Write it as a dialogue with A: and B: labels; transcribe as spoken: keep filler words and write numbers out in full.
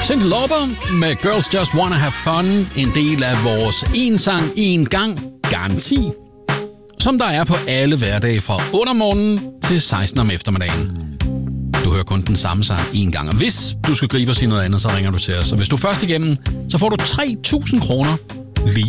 A: Cyndi Lauper med Girls Just Wanna Have Fun, en del af vores en sang, en gang garanti, som der er på alle hverdage fra otte om morgenen til seksten om eftermiddagen. Du hører kun den samme sang en gang, og hvis du skal gribe og sige noget andet, så ringer du til os. Så hvis du er først igennem, så får du tre tusind kroner